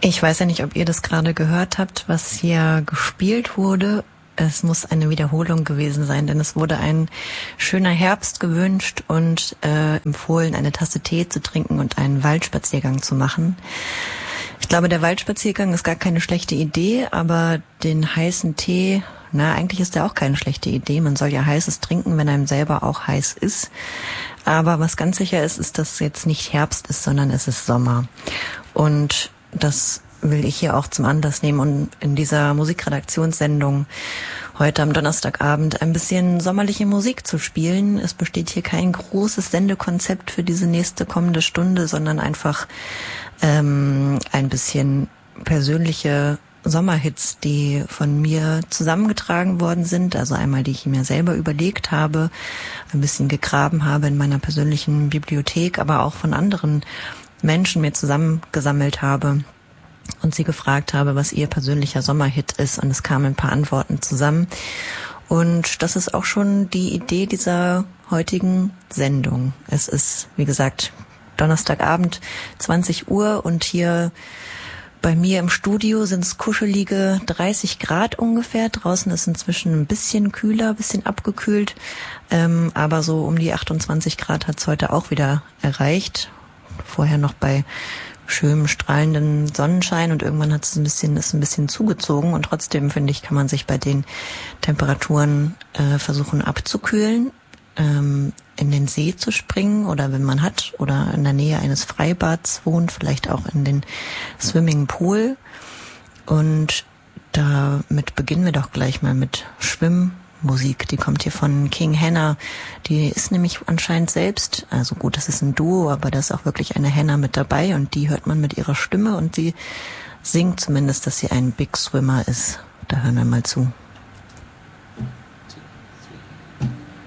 Ich weiß ja nicht, ob ihr das gerade gehört habt, was hier gespielt wurde. Es muss eine Wiederholung gewesen sein, denn es wurde ein schöner Herbst gewünscht und empfohlen, eine Tasse Tee zu trinken und einen Waldspaziergang zu machen. Ich glaube, der Waldspaziergang ist gar keine schlechte Idee, aber den heißen Tee, eigentlich ist der auch keine schlechte Idee. Man soll ja heißes trinken, wenn einem selber auch heiß ist. Aber was ganz sicher ist, ist, dass jetzt nicht Herbst ist, sondern es ist Sommer. Und das will ich hier auch zum Anlass nehmen und in dieser Musikredaktionssendung heute am Donnerstagabend ein bisschen sommerliche Musik zu spielen. Es besteht hier kein großes Sendekonzept für diese nächste kommende Stunde, sondern einfach ein bisschen persönliche Sommerhits, die von mir zusammengetragen worden sind. Also einmal, die ich mir selber überlegt habe, ein bisschen gegraben habe in meiner persönlichen Bibliothek, aber auch von anderen Menschen mir zusammengesammelt habe und sie gefragt habe, was ihr persönlicher Sommerhit ist. Und es kamen ein paar Antworten zusammen. Und das ist auch schon die Idee dieser heutigen Sendung. Es ist, wie gesagt, Donnerstagabend, 20 Uhr und hier bei mir im Studio sind es kuschelige 30 Grad ungefähr. Draußen ist inzwischen ein bisschen kühler, ein bisschen abgekühlt. Aber so um die 28 Grad hat es heute auch wieder erreicht. Vorher noch bei schönem strahlenden Sonnenschein und irgendwann ist ein bisschen zugezogen und trotzdem, finde ich, kann man sich bei den Temperaturen versuchen abzukühlen, in den See zu springen oder wenn man hat oder in der Nähe eines Freibads wohnt, vielleicht auch in den Swimmingpool. Und damit beginnen wir doch gleich mal mit Schwimmmusik. Die kommt hier von King Henna. Die ist nämlich anscheinend selbst, also gut, das ist ein Duo, aber da ist auch wirklich eine Henna mit dabei und die hört man mit ihrer Stimme und sie singt zumindest, dass sie ein Big Swimmer ist. Da hören wir mal zu.